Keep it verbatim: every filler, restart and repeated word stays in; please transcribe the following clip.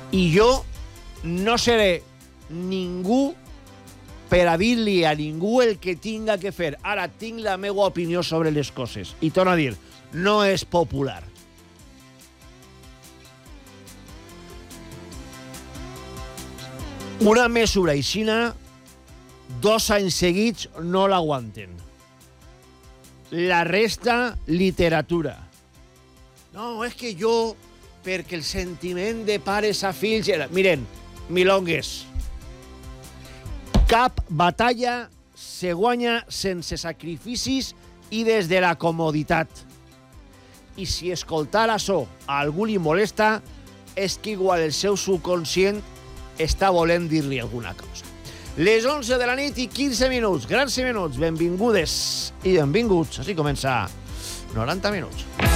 I jo no seré ningú per a dir-li a ningú el que tinga que fer. Ara tinc la meva opinió sobre les coses. I torno a dir, no és popular. Una mesura aixina, dos anys seguits no l'aguanten. La resta, literatura. No, és que jo, perquè el sentiment de pares a fills... Era... Miren, milongues. Cap batalla se guanya sense sacrificis i des de la comoditat. I si escoltar això a algú li molesta, és que igual el seu subconscient està volent dir-li alguna cosa. Les onze de la nit i quinze minuts, grans minuts, benvingudes i benvinguts. Així comença noranta minuts.